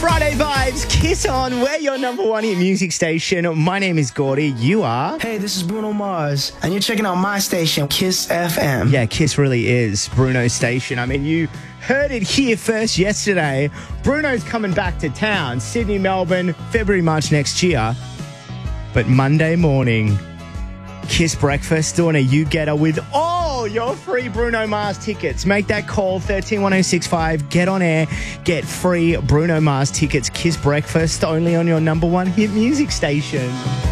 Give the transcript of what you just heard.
Friday vibes, Kiss on. We're your number one hit music station. My name is Gordy. You are? Hey, this is Bruno Mars, and you're checking out my station, Kiss FM. Yeah, Kiss really is Bruno's station. I mean, you heard it here first yesterday. Bruno's coming back to town. Sydney, Melbourne, February, March next year. But Monday morning, Kiss Breakfast doing a you-getter with all your free Bruno Mars tickets. Make that call, 131065. Get on air. Get free Bruno Mars tickets. Kiss Breakfast only on your number one hit music station.